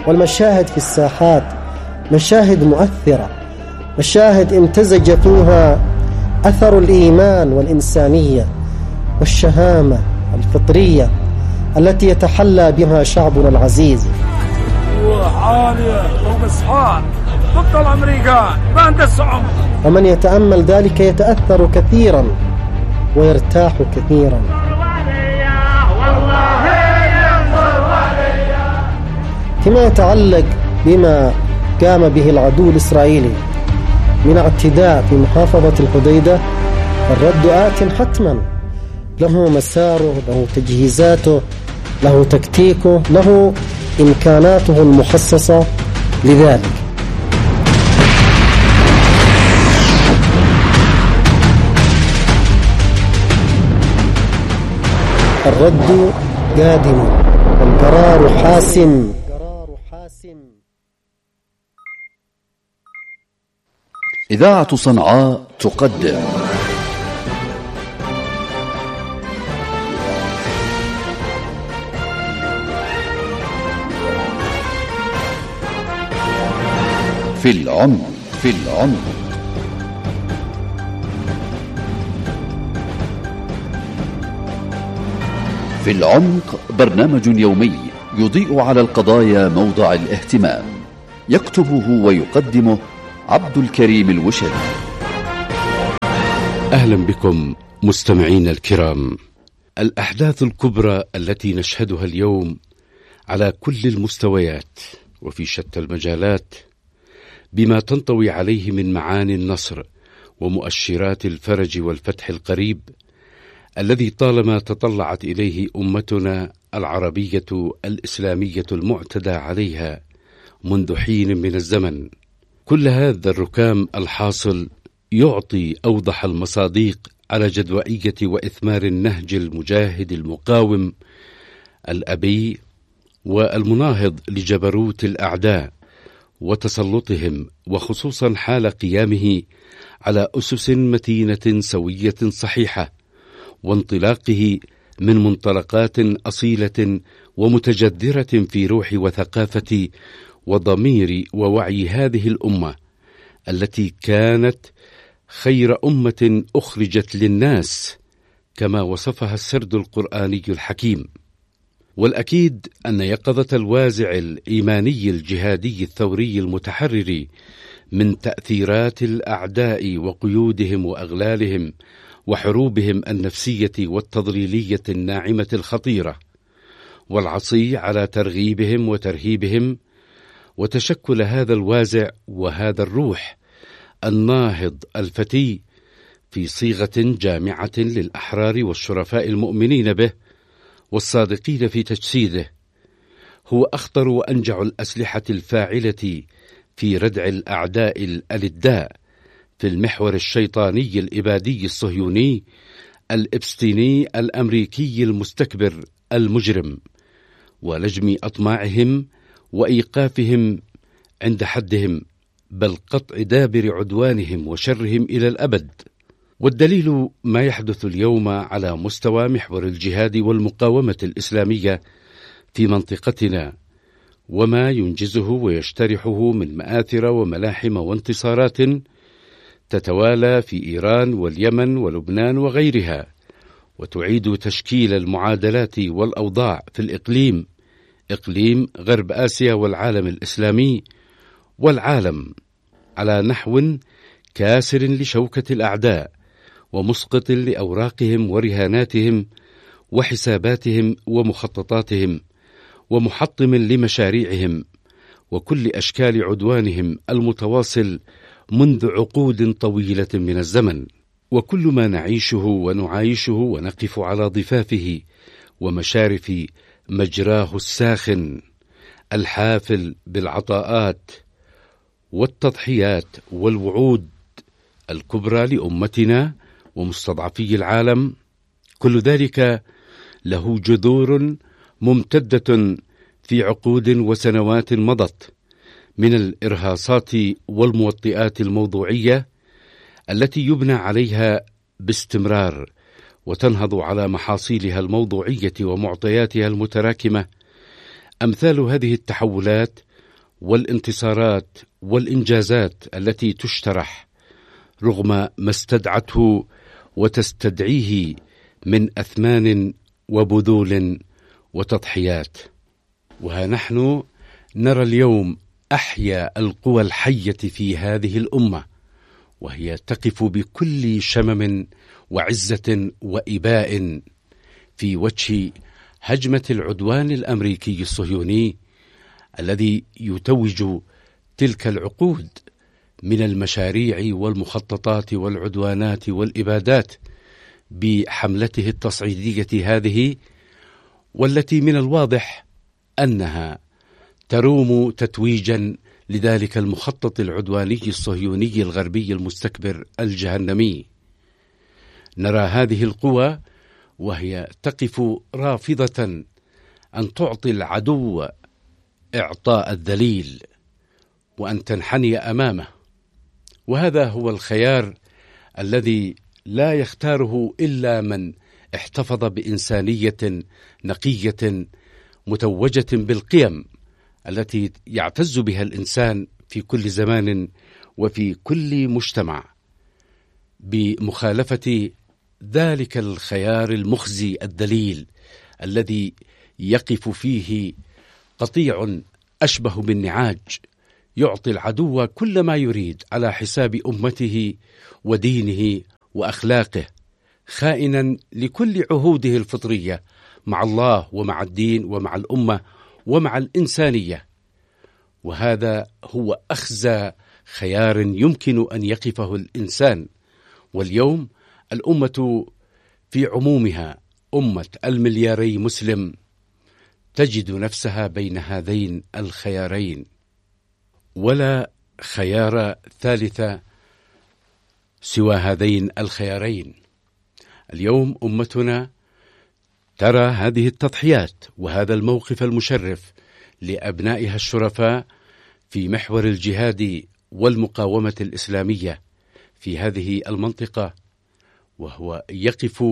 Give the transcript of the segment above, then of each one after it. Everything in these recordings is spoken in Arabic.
والمشاهد في الساحات مشاهد مؤثرة، مشاهد امتزج فيها أثر الإيمان والإنسانية والشهامة الفطرية التي يتحلى بها شعبنا العزيز. عالية ومسحات ضد الأمريكان ما ندسعهم. ومن يتأمل ذلك يتأثر كثيرا ويرتاح كثيرا. فيما يتعلق بما قام به العدو الإسرائيلي من اعتداء في محافظة الحديدة، الرد آت حتما، له مساره، له تجهيزاته، له تكتيكه، له إمكاناته المخصصة لذلك. الرد قادم والقرار حاسم. إذاعة صنعاء تقدم في العمق. في العمق برنامج يومي يضيء على القضايا موضع الاهتمام، يكتبه ويقدمه عبد الكريم الوشري. أهلا بكم مستمعين الكرام. الأحداث الكبرى التي نشهدها اليوم على كل المستويات وفي شتى المجالات بما تنطوي عليه من معاني النصر ومؤشرات الفرج والفتح القريب الذي طالما تطلعت إليه أمتنا العربية الإسلامية المعتدى عليها منذ حين من الزمن. كل هذا الركام الحاصل يعطي أوضح المصاديق على جدوائية وإثمار النهج المجاهد المقاوم الأبي والمناهض لجبروت الأعداء وتسلطهم، وخصوصا حال قيامه على أسس متينة سوية صحيحة، وانطلاقه من منطلقات أصيلة ومتجذرة في روح وثقافة وضمير ووعي هذه الأمة التي كانت خير أمة أخرجت للناس كما وصفها السرد القرآني الحكيم. والأكيد أن يقظة الوازع الإيماني الجهادي الثوري المتحرر من تأثيرات الأعداء وقيودهم وأغلالهم وحروبهم النفسية والتضليلية الناعمة الخطيرة، والعصي على ترغيبهم وترهيبهم، وتشكل هذا الوازع وهذا الروح الناهض الفتي في صيغة جامعة للأحرار والشرفاء المؤمنين به والصادقين في تجسيده، هو أخطر وأنجع الأسلحة الفاعلة في ردع الأعداء الألداء في المحور الشيطاني الإبادي الصهيوني الإبستيني الأمريكي المستكبر المجرم، ولجم أطماعهم وإيقافهم عند حدهم، بل قطع دابر عدوانهم وشرهم إلى الأبد. والدليل ما يحدث اليوم على مستوى محور الجهاد والمقاومة الإسلامية في منطقتنا، وما ينجزه ويشترحه من مآثر وملاحم وانتصارات تتوالى في إيران واليمن ولبنان وغيرها، وتعيد تشكيل المعادلات والأوضاع في الإقليم، إقليم غرب آسيا والعالم الإسلامي والعالم، على نحو كاسر لشوكة الأعداء ومسقط لأوراقهم ورهاناتهم وحساباتهم ومخططاتهم، ومحطم لمشاريعهم وكل أشكال عدوانهم المتواصل منذ عقود طويلة من الزمن. وكل ما نعيشه ونعايشه ونقف على ضفافه ومشارف مجراه الساخن الحافل بالعطاءات والتضحيات والوعود الكبرى لأمتنا ومستضعفي العالم، كل ذلك له جذور ممتدة في عقود وسنوات مضت من الإرهاصات والموطئات الموضوعية التي يبنى عليها باستمرار وتنهض على محاصيلها الموضوعية ومعطياتها المتراكمة. أمثال هذه التحولات والانتصارات والإنجازات التي تشترح رغم ما استدعته وتستدعيه من أثمان وبذول وتضحيات. وها نحن نرى اليوم أحيا القوى الحية في هذه الأمة، وهي تقف بكل شمم وعزة وإباء في وجه هجمة العدوان الأمريكي الصهيوني الذي يتوج تلك العقود من المشاريع والمخططات والعدوانات والإبادات بحملته التصعيدية هذه، والتي من الواضح أنها تروم تتويجا لذلك المخطط العدواني الصهيوني الغربي المستكبر الجهنمي. نرى هذه القوى وهي تقف رافضة أن تعطي العدو إعطاء الذليل وأن تنحني أمامه، وهذا هو الخيار الذي لا يختاره إلا من احتفظ بإنسانية نقية متوجة بالقيم التي يعتز بها الإنسان في كل زمان وفي كل مجتمع، بمخالفة ذلك الخيار المخزي الدليل الذي يقف فيه قطيع أشبه بالنعاج يعطي العدو كل ما يريد على حساب أمته ودينه وأخلاقه، خائنا لكل عهوده الفطرية مع الله ومع الدين ومع الأمة ومع الإنسانية. وهذا هو أخزى خيار يمكن أن يقفه الإنسان. واليوم الأمة في عمومها، أمة الملياري مسلم، تجد نفسها بين هذين الخيارين، ولا خيار ثالث سوى هذين الخيارين. اليوم أمتنا ترى هذه التضحيات وهذا الموقف المشرف لأبنائها الشرفاء في محور الجهاد والمقاومة الإسلامية في هذه المنطقة، وهو يقف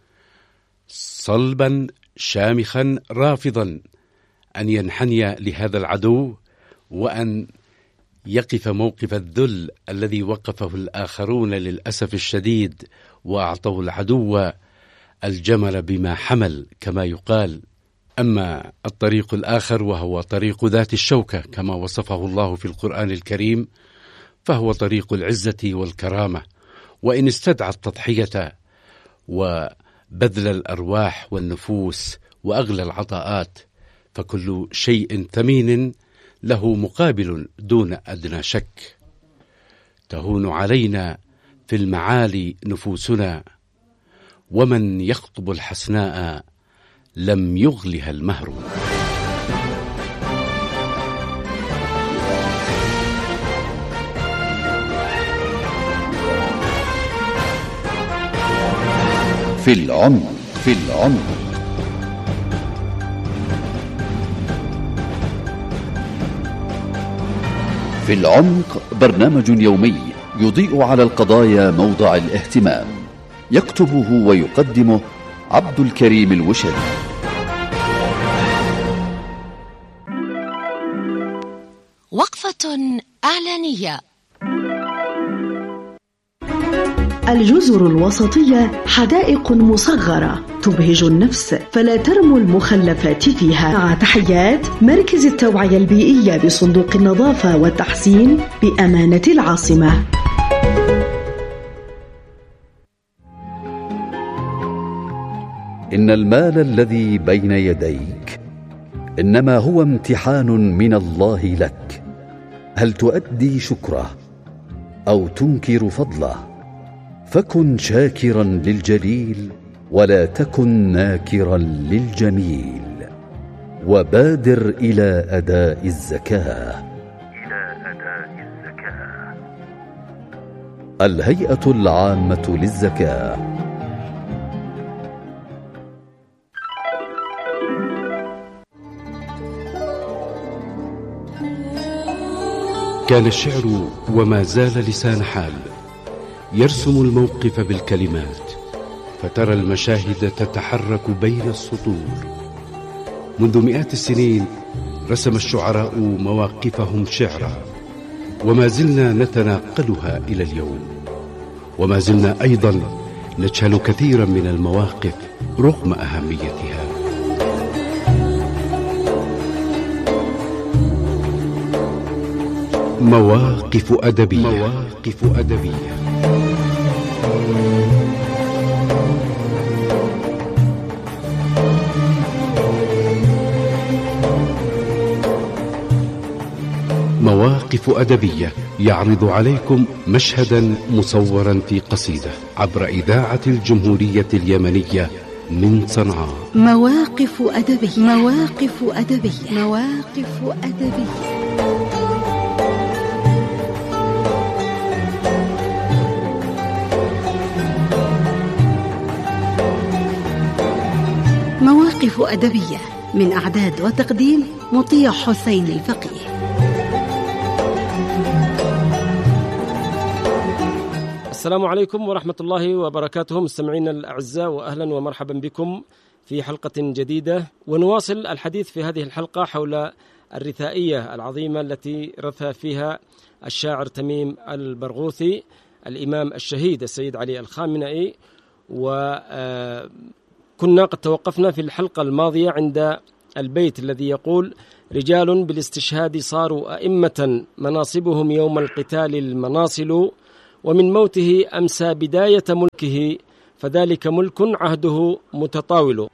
صلبا شامخا رافضا أن ينحني لهذا العدو وأن يقف موقف الذل الذي وقفه الآخرون للأسف الشديد، وأعطوا العدو الجمل بما حمل كما يقال. أما الطريق الآخر وهو طريق ذات الشوكة كما وصفه الله في القرآن الكريم، فهو طريق العزة والكرامة، وإن استدعى التضحية وبذل الأرواح والنفوس وأغلى العطاءات، فكل شيء ثمين له مقابل دون أدنى شك. تهون علينا في المعالي نفوسنا، ومن يخطب الحسناء لم يغلها المهر. في العمق في العمق. في العمق برنامج يومي يضيء على القضايا موضع الاهتمام، يكتبه ويقدمه عبد الكريم الوشري. وقفة إعلانية. الجزر الوسطية حدائق مصغرة تبهج النفس، فلا ترموا المخلفات فيها. مع تحيات مركز التوعية البيئية بصندوق النظافة والتحسين بأمانة العاصمة. إن المال الذي بين يديك إنما هو امتحان من الله لك، هل تؤدي شكره أو تنكر فضله؟ فكن شاكرا للجليل ولا تكن ناكرا للجميل، وبادر إلى أداء الزكاة. الهيئة العامة للزكاة. كان الشعر وما زال لسان حال يرسم الموقف بالكلمات، فترى المشاهد تتحرك بين السطور. منذ مئات السنين رسم الشعراء مواقفهم شعرا، وما زلنا نتناقلها إلى اليوم، وما زلنا أيضا نجهل كثيرا من المواقف رغم أهميتها. مواقف أدبية. مواقف أدبية يعرض عليكم مشهدا مصورا في قصيدة عبر إذاعة الجمهورية اليمنية من صنعاء. مواقف أدبية. مواقف أدبية. مواقف أدبية. مواقف أدبية من إعداد وتقديم مطيع حسين الفقيه. السلام عليكم ورحمة الله وبركاته، مستمعينا الأعزاء، وأهلا ومرحبا بكم في حلقة جديدة، ونواصل الحديث في هذه الحلقة حول الرثائية العظيمة التي رثى فيها الشاعر تميم البرغوثي الإمام الشهيد السيد علي الخامنئي. وكنا قد توقفنا في الحلقة الماضية عند البيت الذي يقول: رجال بالاستشهاد صاروا أئمة، مناصبهم يوم القتال المناصل، ومن موته أمسى بداية ملكه، فذلك ملك عهده متطاول.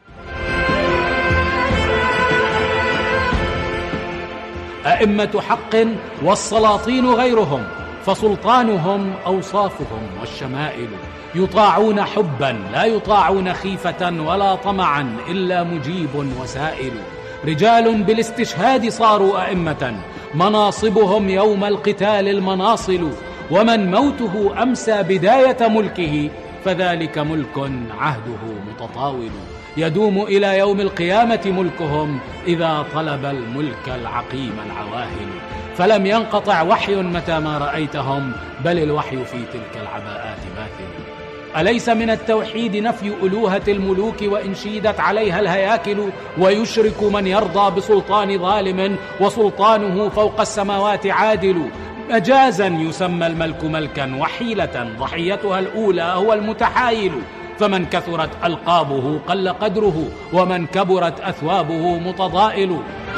أئمة حق والسلاطين غيرهم، فسلطانهم أوصافهم والشمائل، يطاعون حبا لا يطاعون خيفة ولا طمعا إلا مجيب وسائل. رجال بالاستشهاد صاروا أئمة، مناصبهم يوم القتال المناصل، ومن موته أمسى بداية ملكه، فذلك ملك عهده متطاول. يدوم إلى يوم القيامة ملكهم، إذا طلب الملك العقيم العواهل. فلم ينقطع وحي متى ما رأيتهم، بل الوحي في تلك العباءات ماثل. أليس من التوحيد نفي ألوهة الملوك وإن شيدت عليها الهياكل، ويشرك من يرضى بسلطان ظالم، وسلطانه فوق السماوات عادل. مجازا يسمى الملك ملكا، وحيلة ضحيتها الأولى هو المتحايل. فمن كثرت ألقابه قل قدره، ومن كبرت أثوابه متضائل.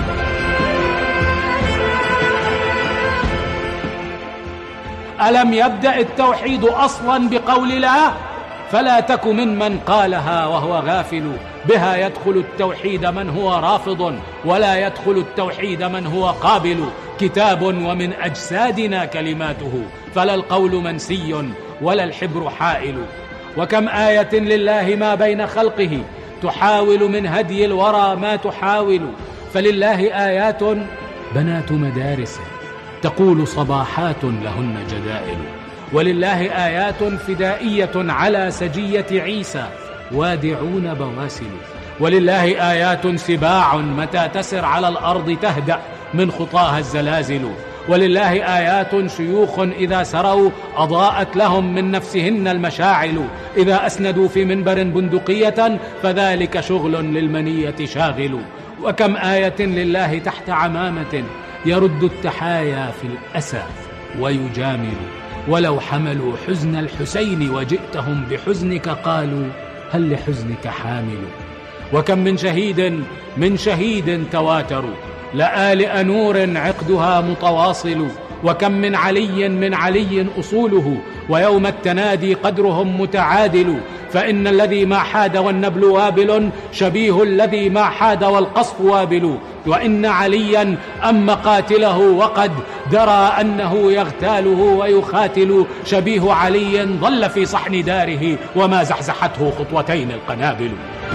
ألم يبدأ التوحيد أصلا بقول لا؟ فلا تك ممن قالها وهو غافل. بها يدخل التوحيد من هو رافض، ولا يدخل التوحيد من هو قابل. كتاب ومن أجسادنا كلماته، فلا القول منسي ولا الحبر حائل. وكم آية لله ما بين خلقه، تحاول من هدي الورى ما تحاول. فلله آيات بنات مدارس، تقول صباحات لهن جدائل. ولله آيات فدائية على سجية عيسى، وادعون بواسل. ولله آيات سباع متى تسر على الأرض تهدأ من خطاها الزلازل. ولله آيات شيوخ إذا سروا أضاءت لهم من نفسهن المشاعل. إذا أسندوا في منبر بندقية، فذلك شغل للمنية شاغل. وكم آية لله تحت عمامة، يرد التحايا في الأسى ويجامل. ولو حملوا حزن الحسين وجئتهم بحزنك، قالوا هل لحزنك حامل. وكم من شهيد تواتروا، لآلئ نور عقدها متواصل. وكم من علي أصوله، ويوم التنادي قدرهم متعادل. فإن الذي ما حاد والنبل وابل، شبيه الذي ما حاد والقصف وابل. وإن عليا أم قاتله، وقد درى أنه يغتاله ويخاتل. شبيه علي ظل في صحن داره، وما زحزحته خطوتين القنابل.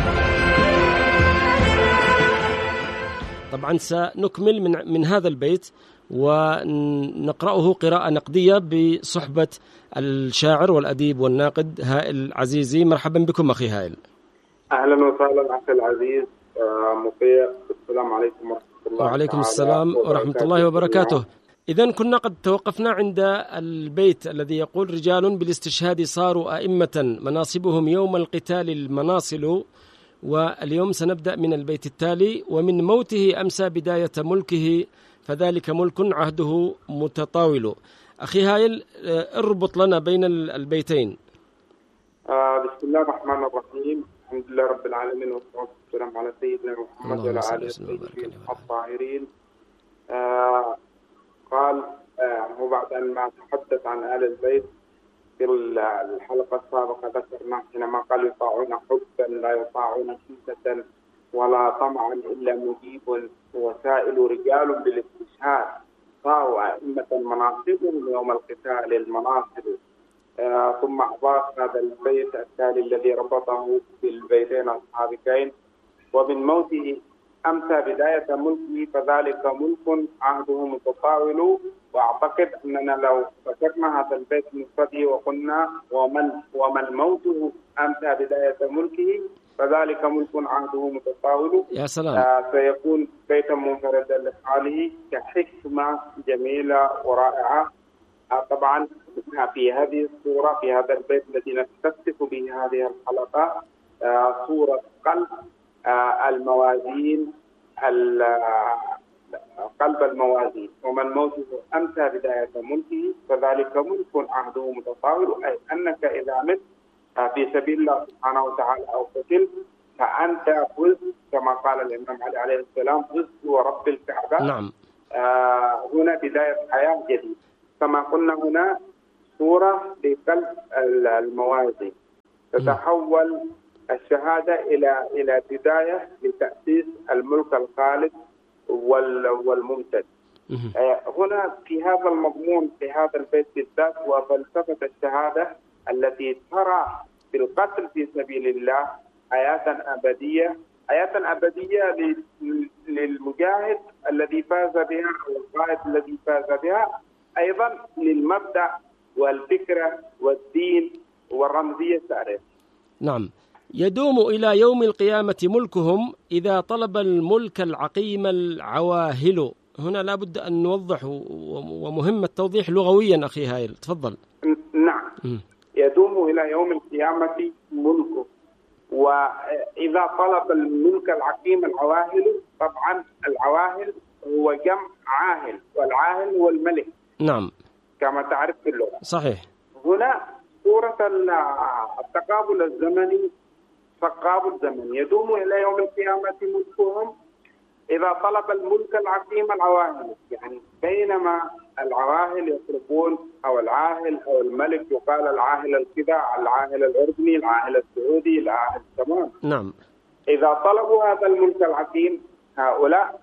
طبعا سنكمل من هذا البيت ونقرأه قراءة نقدية بصحبة الشاعر والأديب والناقد هائل عزيزي. مرحبا بكم أخي هائل. أهلا وسهلا أخي العزيز مطيع. السلام عليكم ورحمة الله. وعليكم السلام ورحمة الله وبركاته. إذن كنا قد توقفنا عند البيت الذي يقول: رجال بالاستشهاد صاروا أئمة، مناصبهم يوم القتال المناصل، واليوم سنبدأ من البيت التالي: ومن موته أمسى بداية ملكه فذلك ملك عهده متطاول. أخي هايل، اربط لنا بين البيتين. بسم الله الرحمن الرحيم. الحمد لله رب العالمين، والصلاة والسلام على سيدنا محمد وعلى آله الطيبين الطاهرين. قال هو بعد أن ما تحدث عن آل البيت في الحلقة السابقة ذكرنا حينما قال يطاعون حبا لا يطاعون شدة ولا طمعا إلا مجيب وسائل رجال بالاستشهاد طاعوا أئمة مناصبهم يوم القتال المناصب. ثم أضاف هذا البيت التالي الذي ربطه بالبيتين السابقين: ومن موته أمسى بداية ملكه فذلك ملك عهده متطاول. وأعتقد أننا لو ذكرنا هذا البيت مفرده وقلنا ومن موته أمسى بداية ملكه فذلك ملك عهده متطاول، يا سلام، سيكون بيتا منفردا لحاله كحكمة جميلة ورائعة. طبعا في هذه الصورة، في هذا البيت الذي نستفتح به هذه الحلقة، صورة قلب الموازين، قلب الموازين. ومن موته أمسى بداية ملكه فذلك ملك عهده متطاول، أي أنك إذا مت في سبيل الله سبحانه وتعالى أو قتلت فأنت فزت، كما قال الإمام علي عليه السلام: فزت ورب الكعبة. نعم. هنا بداية حياة جديدة. كما قلنا هنا صورة لقلب الموازين، تتحول الشهادة إلى بداية لتأسيس الملك الخالد والممتد. هنا في هذا المضمون، في هذا البيت بالذات، وفلسفة الشهادة التي ترى في القتل في سبيل الله حياة أبدية للمجاهد الذي فاز بها أو القائد الذي فاز بها، أيضا للمبدأ والفكرة والدين والرمزية التاريخية. نعم. يدوم إلى يوم القيامة ملكهم إذا طلب الملك العقيم العواهل. هنا لابد أن نوضح، ومهم التوضيح لغويا. أخي هايل تفضل. نعم. يدوم إلى يوم القيامة ملكه، وإذا طلب الملك العقيم العواهل، طبعا العواهل هو جمع عاهل، والعاهل هو الملك. نعم، كما تعرف في اللغة. صحيح. هنا صورة التقابل الزمني، تقابل الزمن. يدوم إلى يوم القيامة ملكهم إذا طلب الملك العقيم العواهل، يعني بينما العواهل يطلبون، أو العاهل أو الملك يقال العاهل الكذا، العاهل الأردني، العاهل السعودي، العاهل تمام. نعم. إذا طلبوا هذا الملك العقيم، هؤلاء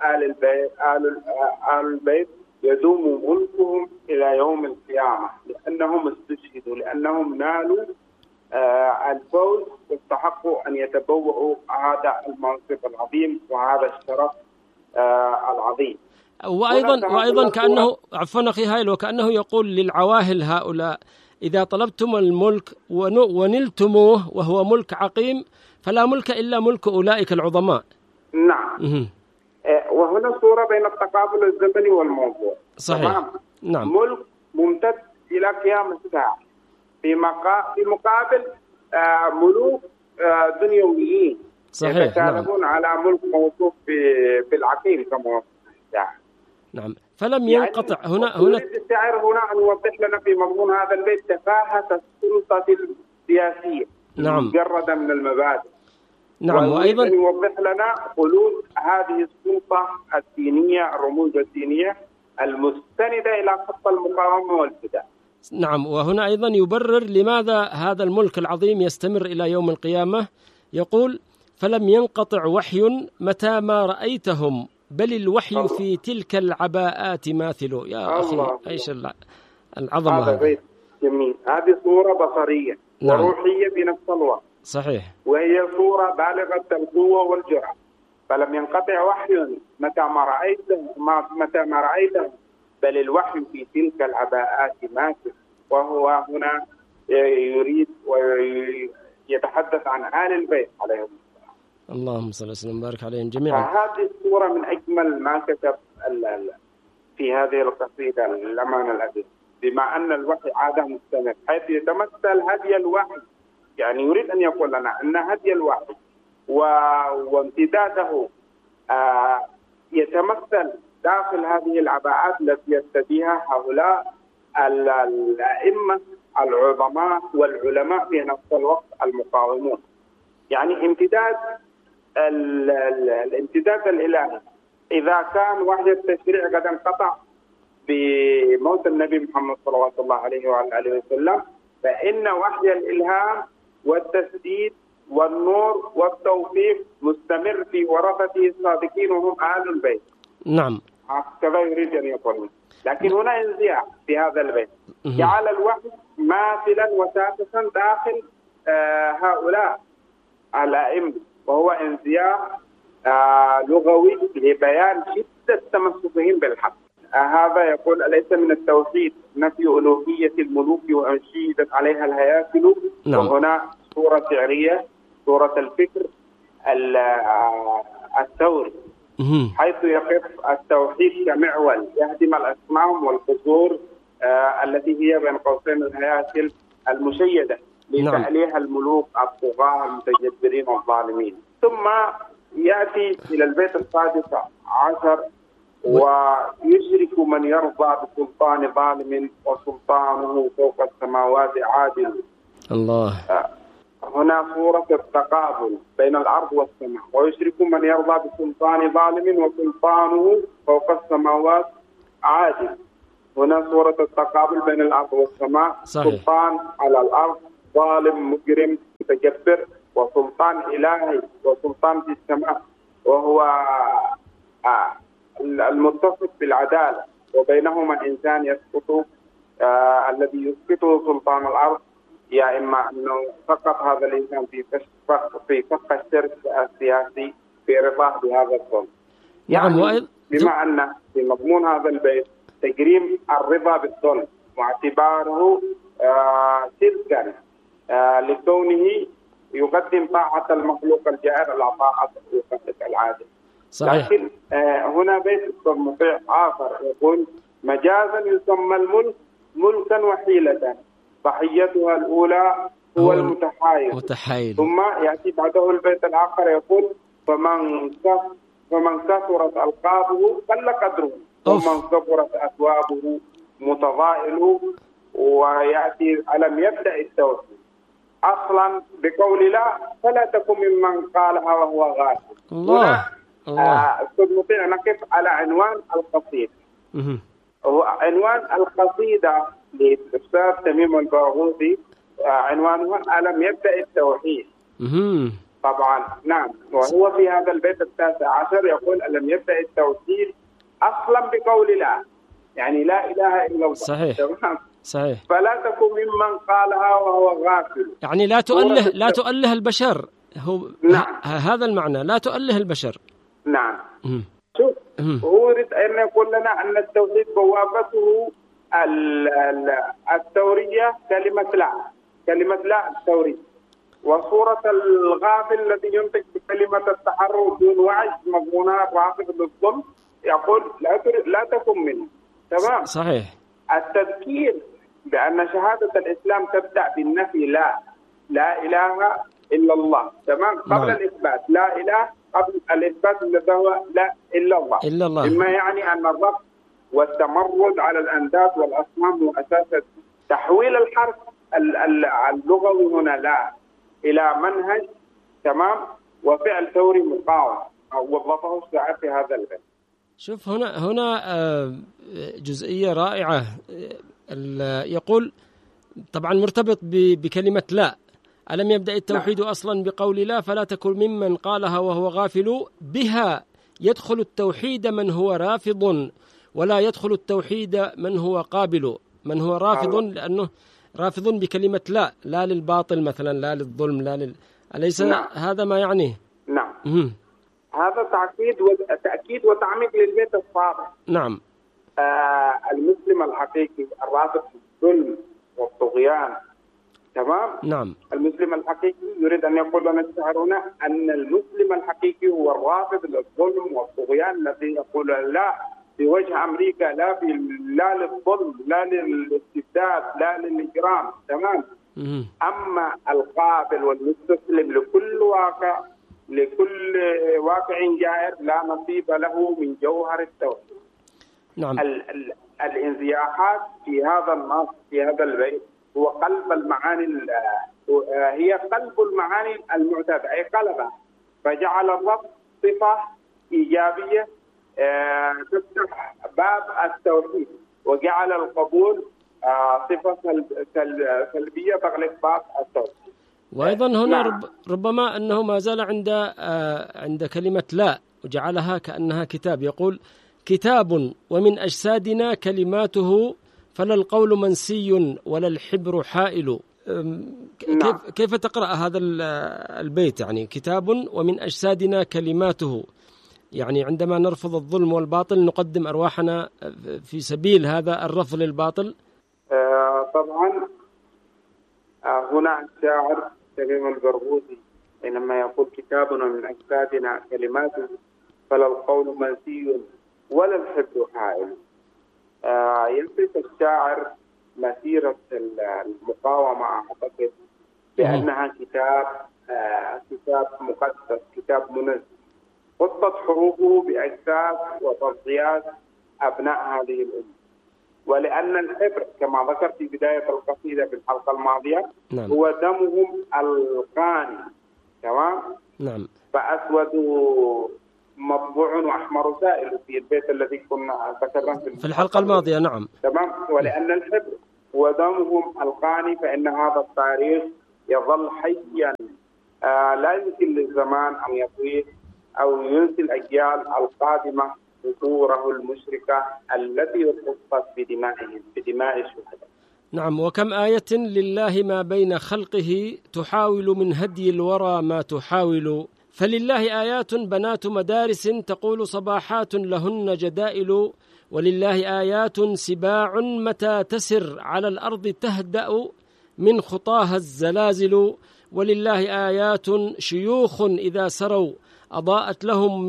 آل البيت يدوم ملكهم إلى يوم القيامة، لأنهم استشهدوا، لأنهم نالوا الفوز واستحقوا أن يتبوأوا هذا المنصب العظيم وهذا الشرف العظيم. وأيضا كأنه، عفوا أخي هايل، وكأنه يقول للعواهل هؤلاء: إذا طلبتم الملك ونلتموه وهو ملك عقيم فلا ملك إلا ملك أولئك العظماء. نعم. وهنا صورة بين التقابل الزمني والموضوع. صحيح. نعم. ملك ممتد إلى قيام الساعة، في مقابل ملوك دنيويين يتكالبون على ملك موصوف بالعقيم كما يعني. نعم. فلم ينقطع هنا الشاعر هنا أن يوضح لنا في مضمون هذا البيت تفاهة السلطة السياسية. نعم. مجردة من المبادئ. نعم. وأيضا يوضح لنا خلود هذه السلطة الدينية، الرموز الدينية المستندة إلى خط المقاومة والفداء. نعم. وهنا أيضا يبرر لماذا هذا الملك العظيم يستمر إلى يوم القيامة. يقول: فلم ينقطع وحي متى ما رأيتهم بل الوحي الله. في تلك العباءات ماثل. يا أخي إيش العظمة. هذا بيت جميل. هذه صورة بصرية. نعم. وروحية بنفس الوقت. صحيح. وهي صورة بالغة القوة والجرأة. فلم ينقطع وحي متى ما رأيته بل الوحي في تلك العباءات ماثل. وهو هنا يريد ويتحدث عن آل البيت عليهم السلام. اللهم صل وسلم وبارك عليهم جميعا. فهذه الصورة من أجمل ما كتب في هذه القصيدة الأمان العزيز، بما أن الوحي عادة مستمر، حيث يتمثل هدي الوحي. يعني يريد أن يقول لنا أن هدي الوحي وامتداده يتمثل داخل هذه العباءات التي يرتديها هؤلاء الأئمة العظماء والعلماء في نفس الوقت المقاومون. يعني الامتداد الإلهي إذا كان وحي التشريع قد انقطع بموت النبي محمد صلى الله عليه وعلى آله وسلم، فإن وحي الإلهام والتسديد والنور والتوفيق مستمر في ورثته الصادقين وهم أهل البيت. نعم، هكذا يريد أن يقول. لكن هنا انزياح في هذا البيت، جعل الوحي ماثلا وساسا داخل هؤلاء الأئمة، وهو انزياح لغوي لبيان شدة تمسكهم بالحق. هذا يقول أليس من التوحيد نفي ألوهية الملوك وأنشدت عليها الهياكل؟ نعم. وهنا صورة شعرية، صورة الفكر الثوري، حيث يقف التوحيد كمعول يهدم الأصنام والقصور التي هي بين قوسين الهياكل المشيدة لتأليه الملوك الطغاة المتجبرين والظالمين. ثم يأتي إلى البيت السادس عشر ويشرك من يرضى بسلطان ظالم وسلطانه فوق السماوات عادل. الله. هنا صورة التقابل بين الأرض والسماء، ويشرك من يرضى بسلطان ظالم وسلطانه فوق السماوات عادل. هنا صورة التقابل بين الأرض والسماء. صحيح. سلطان على الأرض ظالم مجرم متجبر، وسلطان إلهي وسلطان في السماء وهو المتصف بالعدالة، وبينهما إنسان يسقط الذي يسقطه سلطان الأرض، يا إما أنه سقط هذا الإنسان في فخ الشرك السياسي في رضاه بهذا الظلم. يعني بما أن في مضمون هذا البيت تجريم الرضا بالظلم واعتباره شركا لكونه يقدم طاعة المخلوق الجائر على طاعة الخالق العادل. صحيح. لكن هنا بيت مطيع آخر يقول مجازا يسمى الملك ملكا وحيلة، ضحيتها الأولى هو المتحايل. ثم يأتي بعده البيت الآخر يقول فمن كثرت ألقابه قل قدره ومن كثرت أثوابه متضائل. ويأتي ألم يبدأ التوحيد أصلا بقول لا فلا تكن ممن قالها وهو غافل. الله. أستاذ مطيع نقف على عنوان القصيدة. هو عنوان القصيدة للأستاذ تميم الباغوثي عنوانها ألم يبدأ التوحيد. طبعا نعم، وهو في هذا البيت التاسع عشر يقول ألم يبدأ التوحيد أصلا بقول لا، يعني لا إله إلا الله. صحيح. صحيح. فلا تكن ممن قالها وهو غافل، يعني لا تؤله البشر. هو نعم. هذا المعنى، لا تؤله البشر. نعم. شوف، هو يريد أن يقول لنا أن التوحيد بوابته الثورية كلمة لا الثورية، وصورة الغافل الذي ينطق بكلمة التحرر دون وعي مضمونها رافض للظلم يقول لا تكن منه. تمام. صحيح. التذكير بأن شهادة الإسلام تبدأ بالنفي لا إله إلا الله. تمام. قبل الإثبات لا إله، قبل الإثبات الذي هو لا إلا الله. مما يعني أن الرفض والتمرد على الأنداد والأصنام هو أساس تحويل الحرف اللغوي هنا لا إلى منهج. تمام. وفعل ثوري مقاوم وظفه الشاعر في هذا البيت. شوف هنا جزئية رائعة. يقول طبعا مرتبط بكلمة لا، ألم يبدأ التوحيد أصلا بقول لا فلا تكن ممن قالها وهو غافل، بها يدخل التوحيد من هو رافض ولا يدخل التوحيد من هو قابل. من هو رافض لأنه رافض بكلمة لا للباطل مثلا، لا للظلم، أليس هذا ما يعنيه؟ نعم. هذا تأكيد وتعميق للبيت الصابع. نعم. المسلم الحقيقي الرافض بالظلم والطغيان. تمام. نعم. المسلم الحقيقي يريد أن يقول لنا الشاعر هنا أن المسلم الحقيقي هو الرافض للظلم والطغيان الذي يقول لا في وجه أمريكا، لا للظلم، لا للاستبداد، لا للإجرام. تمام. أما القابل والمستسلم لكل واقع لكل واقع جائر لا نصيب له من جوهر التوحيد. نعم. الانزياحات في هذا النص في هذا البيت هو قلب المعاني، هي قلب المعاني المعتادة، أي قلبها، فجعل الرب صفة إيجابية تفتح باب التوحيد، وجعل القبول صفة سلبية تغلق باب التوحيد. وأيضا هنا ربما أنه ما زال عند كلمة لا، وجعلها كأنها كتاب، يقول كتاب ومن أجسادنا كلماته فلا القول منسي ولا الحبر حائل. كيف تقرأ هذا البيت؟ يعني كتاب ومن أجسادنا كلماته، يعني عندما نرفض الظلم والباطل نقدم أرواحنا في سبيل هذا الرفض للباطل. طبعا هنا الشاعر تميم البرغوثي حينما يقول كتاب ومن أجسادنا كلماته فلا القول منسي ولا الحبر حائل، يصف الشاعر مسيرة المقاومة أعتقد بأنها كتاب مقدس، كتاب منزه، خطت حروفه بأجساد وتصفيات أبناء هذه الأمة. ولأن الحبر كما ذكر في بداية القصيدة في الحلقة الماضية نعم. هو دمهم القاني، تمام؟ نعم. فأسود مطبوع وأحمر سائل في البيت الذي كنا ذكرناه في الحلقة الماضية. نعم، تمام. ولأن الحبر هو دمهم القاني فإن هذا التاريخ يظل حيا، لا يمكن للزمان أن يطويه أو ينسي الأجيال القادمة ظهوره المشركة التي خصت بدماء الشهداء. نعم. وكم آية لله ما بين خلقه تحاول من هدي الورى ما تحاول، فلله آيات بنات مدارس تقول صباحات لهن جدائل، ولله آيات سباع متى تسر على الأرض تهدأ من خطاها الزلازل، ولله آيات شيوخ إذا سروا أضاءت لهم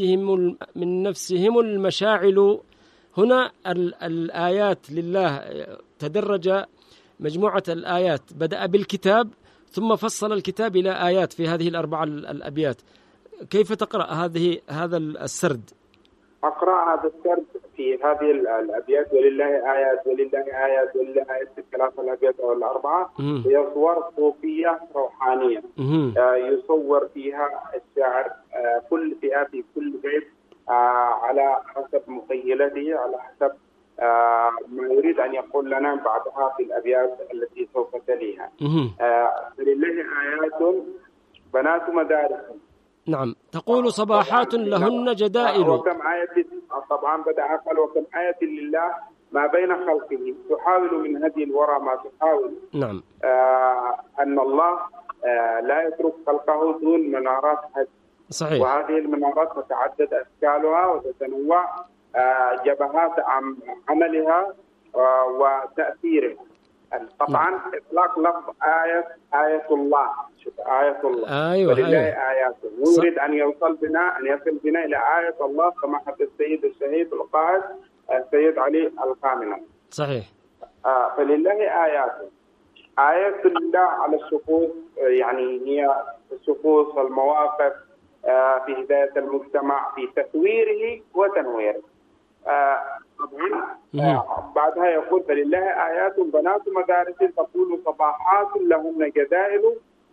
من نفسهم المشاعل. هنا الآيات لله تدرج مجموعة الآيات، بدأ بالكتاب ثم فصل الكتاب إلى آيات في هذه الأربعة الأبيات. كيف تقرأ هذا السرد؟ أقرأ هذا السرد في هذه الأبيات ولله آيات ولله آيات ولله آيات في الثلاثة الأبيات أو الأربعة، هي صور صوفية روحانية يصور فيها الشاعر كل فئة في كل بيت على حسب مخيلته، على حسب ما يريد أن يقول لنا بعدها في الأبيات التي سوف تليها. ولله آيات بنات مدارس. نعم. تقول صباحات لهن جدائل. وكم آية، طبعا بدأ قال وكم آية لله ما بين خلقه تحاول من هدي الورى ما تحاول. نعم. أن الله لا يترك خلقه دون منارات هدي. صحيح. وهذه المنارات تتعدد أشكالها وتتنوع جبهات عملها وتأثيرها. طبعا إطلاق لفظ آية الله، شوف آية الله. أيوة. ولله آياته، يريد أن يصل بنا إلى آية الله كما حدث السيد الشهيد القائد السيد علي الخامنئي. صحيح. فلله آياته، آيات الله على الشخوص، يعني هي الشخوص والمواقف في هداية المجتمع في تثويره وتنويره. طبعا بعدها يقول فلله آيات بنات مدارس تقول صباحات لهن جدائل.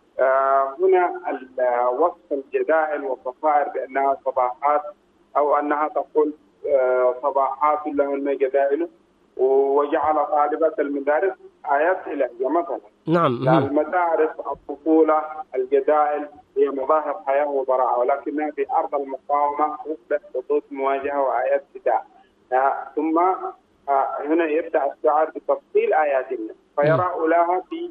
هنا وصف الجدائل والصفائر بأنها صباحات أو أنها تقول صباحات لهن جدائل، وجعل طالبة المدارس آيات إلهية مثلا. نعم. المدارس الطفولة الجدائل هي مظاهر حياة وبراءة، ولكنها في أرض المقاومة وفدت خطوط مواجهة وآيات فداء. ثم هنا يبدأ الشاعر بتفصيل آيات الله فيرى أولاها في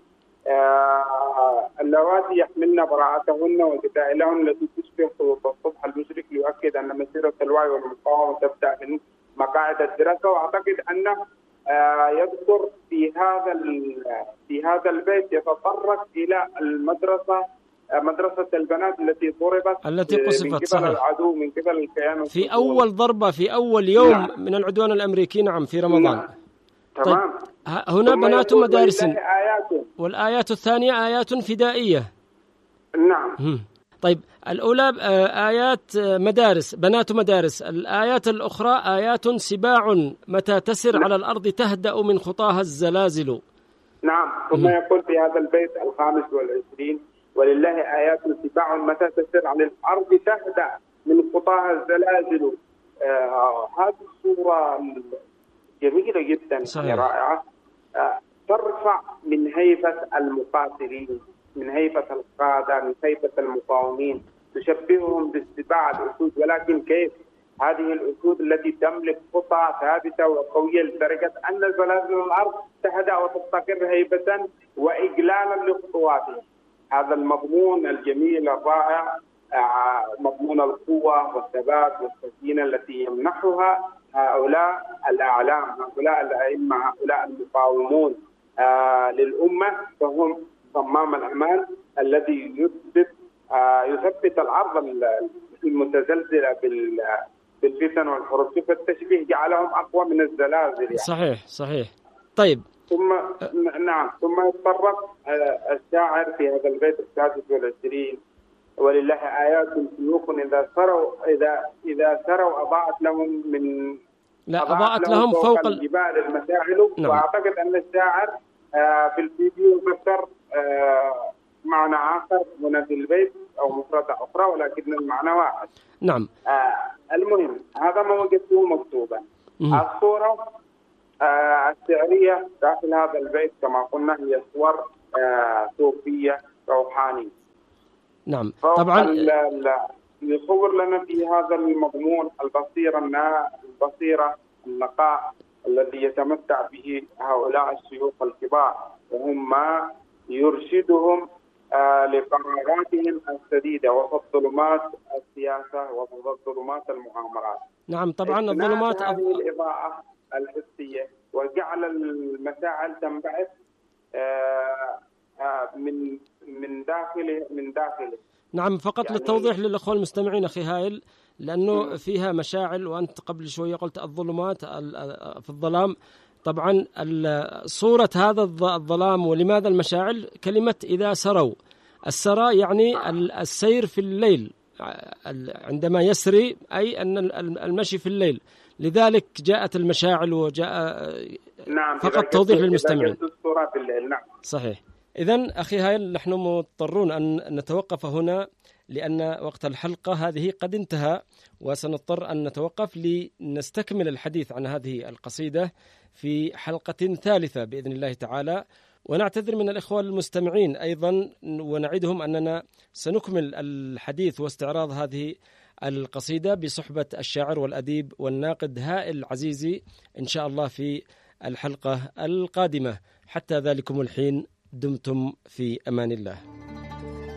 اللواتي يحملن براءتهن وجدائلهن التي تشبه خطوط الصبح المشرق، ليؤكد أن مسيرة الوعي والمقاومة تبدأ من مقاعد الدراسة. وأعتقد أنه يذكر في هذا البيت يتطرق إلى مدرسة البنات التي ضربت، التي قصفت من قبل صحيح. العدو، من قبل الكيان في أول ضربة في أول يوم. نعم. من العدوان الأمريكي. نعم، في رمضان. نعم. تمام. طيب. هنا بنات مدارس، والآيات الثانية آيات فدائية. نعم. طيب الأولى آيات مدارس، بنات مدارس. الآيات الأخرى آيات سباع متى تسر على الأرض تهدأ من خطاها الزلازل. نعم. ثم يقول في هذا البيت 25: ولله آيات سباع متى تسر على الأرض تهدأ من خطاها الزلازل. هذه الصورة جميلة جدا، رائعة، ترفع من هيبة المقاتلين، من هيبة القادة، من هيبة المقاومين، تشبههم بالسباع الأسود. ولكن كيف؟ هذه الأسود التي تملك خطى ثابتة وقوية لدرجة أن زلازل الأرض تهدأ وتستقر هيبة وإجلالا لخطواتها. هذا المضمون الجميل الرائع، مضمون القوة والثبات والسكينة التي يمنحها هؤلاء الأعلام، هؤلاء الأئمة، هؤلاء المقاومون للأمة، فهم صمام الأمان الذي يثبت الأرض المتزلزلة بالفتن والحروب. فالتشبيه جعلهم أقوى من الزلازل يعني. صحيح. طيب ثم يتطرق الشاعر في هذا البيت 26: ولله آيات شيوخ إذا سروا أضاءت لهم فوق الجبال المشاعل. نعم. وأعتقد أن الشاعر في الفيديو ذكر معنى آخر هنا في البيت أو مفردة أخرى، ولكن المعنى واحد. نعم. المهم هذا ما وجدته مكتوبا. الصورة الشعرية داخل هذا البيت كما قلنا هي صور صوفية روحانية. نعم. طبعا يصور لنا في هذا المضمون البصيرة النقاء الذي يتمتع به هؤلاء الشيوخ الكبار، وهم ما يرشدهم لقراراتهم السديدة وسط ظلمات السياسة وسط ظلمات المؤامرات. نعم. طبعا الظلمات هذه الإضاءة الحسية وجعل المشاعل تنبعث من داخله. نعم. فقط يعني للتوضيح للأخوة المستمعين أخي هائل، لأنه فيها مشاعل، وأنت قبل شوية قلت الظلمات في الظلام. طبعا صورة هذا الظلام ولماذا المشاعل؟ كلمة إذا سروا، السرى يعني السير في الليل، عندما يسري أي أن المشي في الليل، لذلك جاءت المشاعل وجاء. نعم. فقط توضيح للمستمعين. نعم. صحيح. إذن أخي هايل نحن مضطرون أن نتوقف هنا لأن وقت الحلقة هذه قد انتهى، وسنضطر أن نتوقف لنستكمل الحديث عن هذه القصيدة في حلقة ثالثة بإذن الله تعالى. ونعتذر من الإخوة المستمعين أيضا، ونعدهم أننا سنكمل الحديث واستعراض هذه القصيدة بصحبة الشاعر والأديب والناقد هائل عزيزي إن شاء الله في الحلقة القادمة. حتى ذلكم الحين دمتم في أمان الله.